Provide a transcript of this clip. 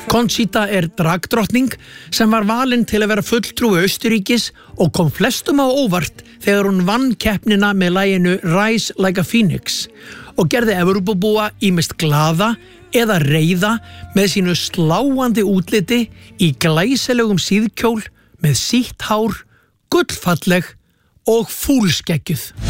Conchita dragdrottning sem var valin til að vera fulltrúi Austurríkis og kom flestum á óvart þegar hún vann keppnina með laginu Rise Like a Phoenix og gerði Evrópubúa ýmist glaða eða reiða með sínu sláandi útliti í glæsilegum síðkjól með sítt hár, gullfalleg og fúlskeggjuð.